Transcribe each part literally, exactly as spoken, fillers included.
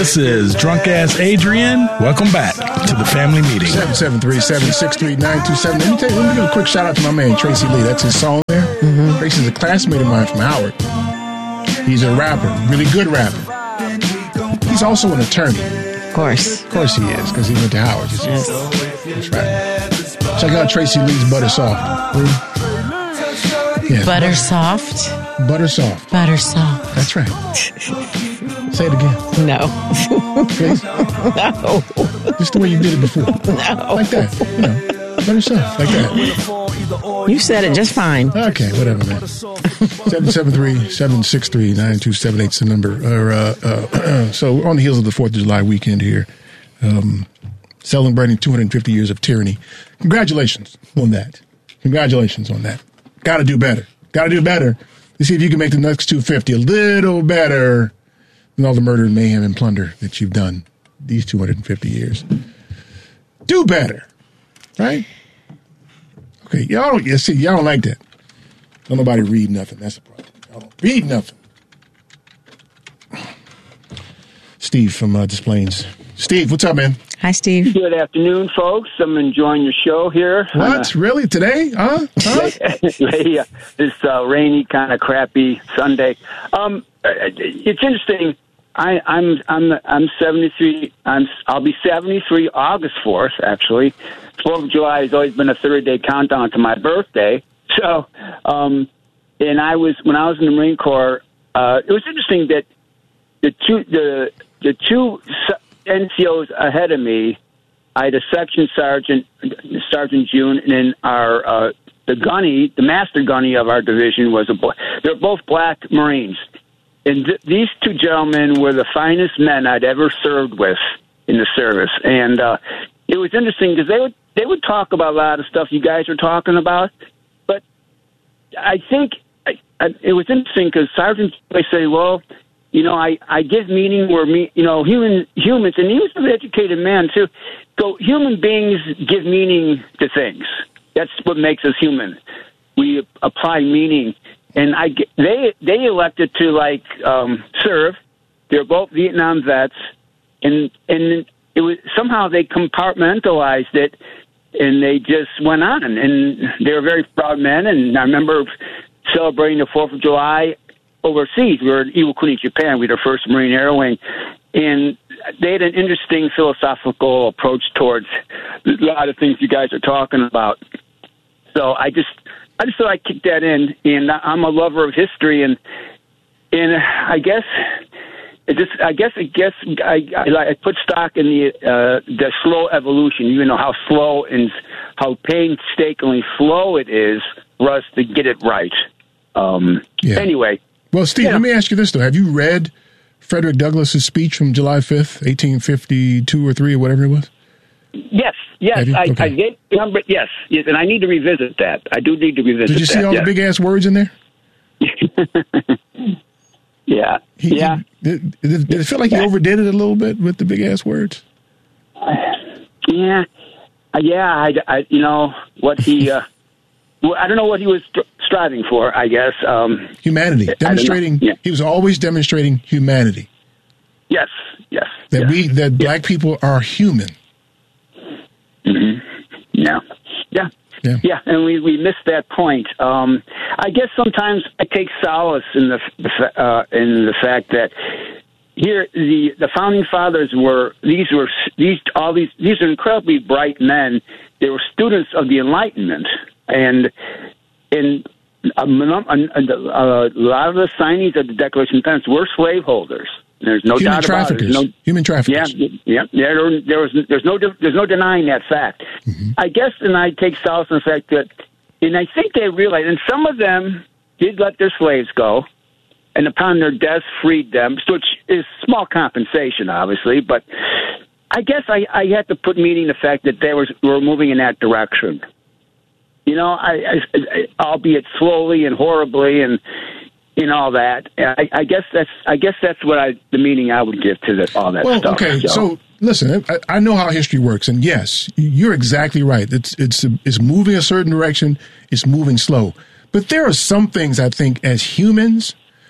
This is Drunk Ass Adrian. Welcome back to the family meeting. seven seven three, seven six three, nine two seven. Let me tell you, let me give a quick shout out to my man, Tracy Lee. That's his song there. Mm-hmm. Tracy's a classmate of mine from Howard. He's a rapper, really good rapper. He's also an attorney. Of course. Of course he is, because he went to Howard. Yes. That's right. Check out Tracy Lee's Butter Soft. Yes. Butter Soft? Butter Soft. Butter Soft. That's right. Say it again. No. Please? No. Just the way you did it before. No. Like that. You know, Butter Soft. Like that. You said it just fine. Okay, whatever, man. seven seven three, seven six three, nine two seven eight is the number. Or, uh, uh, so we're on the heels of the fourth of July weekend here. Um, celebrating two hundred fifty years of tyranny. Congratulations on that. Congratulations on that. Got to do better. Got to do better. To see if you can make the next two hundred fifty a little better than all the murder and mayhem and plunder that you've done these two hundred fifty years. Do better. Right? Okay, y'all don't, you see, y'all don't like that. Don't nobody read nothing. That's the problem. Y'all don't read nothing. Steve from uh, Des Plaines. Steve, what's up, man? Hi, Steve. Good afternoon, folks. I'm enjoying your show here. What? Uh, really? Today? Huh? huh? yeah, this uh, rainy, kind of crappy Sunday. Um, it's interesting. I, I'm I'm I'm seventy-three. I'm I'll be seventy-three August fourth. Actually, fourth of July has always been a thirty-day countdown to my birthday. So, um, and I was when I was in the Marine Corps. Uh, it was interesting that the two the the two N C Os ahead of me, I had a section sergeant, Sergeant June, and then our uh, the gunny, the master gunny of our division was a. They're both black Marines. And th- these two gentlemen were the finest men I'd ever served with in the service. And uh, it was interesting because they would they would talk about a lot of stuff you guys are talking about. But I think I, I, it was interesting because Sergeant they say, well, you know, I, I give meaning where, me, you know, human humans, and he was an educated man, too. So human beings give meaning to things. That's what makes us human. We apply meaning. And I, they they elected to like um, serve. They're both Vietnam vets, and and it was somehow they compartmentalized it, and they just went on. And they were very proud men. And I remember celebrating the Fourth of July overseas. We were in Iwakuni, Japan. We were the first Marine Air Wing, and they had an interesting philosophical approach towards a lot of things you guys are talking about. So I just. I just thought I'd kick that in, and I'm a lover of history, and and I guess it just I guess I guess I, I, I put stock in the uh, the slow evolution. You know how slow and how painstakingly slow it is for us to get it right. Um, yeah. Anyway, well, Steve, yeah. Let me ask you this though: have you read Frederick Douglass's speech from July fifth, eighteen fifty-two or three or whatever it was? Yes, yes, I, okay. I did remember. Yes, yes, and I need to revisit that. I do need to revisit. Did you see that, all yes. the big ass words in there? yeah, he, yeah. He, did, did it feel like he overdid it a little bit with the big ass words? Uh, yeah, uh, yeah. I, I, you know what he. Uh, well, I don't know what he was st- striving for. I guess um, humanity, demonstrating. Yeah. He was always demonstrating humanity. Yes, yes. That yes, we that yes. black people are human. Mm-hmm. Yeah, yeah, yeah, yeah, and we, we missed that point. Um, I guess sometimes I take solace in the, the uh, in the fact that here the the founding fathers were these were these all these these are incredibly bright men. They were students of the Enlightenment, and and a, a, a lot of the signees of the Declaration of Independence were slaveholders. There's no human doubt traffickers. about it. No, human traffickers. Yeah, yeah. There, there was, there's no, there's no denying that fact. Mm-hmm. I guess, and I take solace in the fact that, and I think they realized, and some of them did let their slaves go, and upon their death freed them, which is small compensation, obviously. But I guess I, I had to put meaning in the fact that they were, were moving in that direction. You know, I, I, albeit slowly and horribly, and. In all that, I, I guess that's I guess that's what I the meaning I would give to the, all that well, stuff. Okay, so, so listen, I, I know how history works, and yes, you're exactly right. It's it's it's moving a certain direction. It's moving slow, but there are some things I think as humans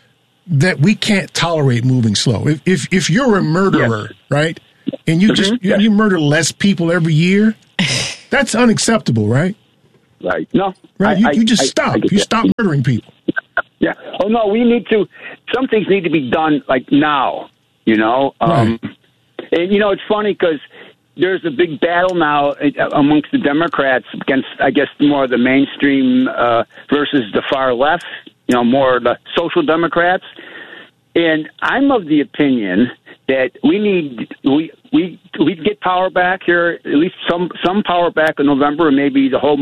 that we can't tolerate moving slow. If if, if you're a murderer, yes. right, and you just Mm-hmm. you, Yes. you murder less people every year, that's unacceptable, right? Right. No. Right. I, You, I, you just I, stop. I get you that. stop murdering people. Yeah. Oh no, we need to. Some things need to be done like now. You know. Um, Right. And you know, it's funny because there's a big battle now amongst the Democrats against, I guess, more of the mainstream uh, versus the far left. You know, more of the social Democrats. And I'm of the opinion that we need we we we get power back here, at least some some power back in November, and maybe the whole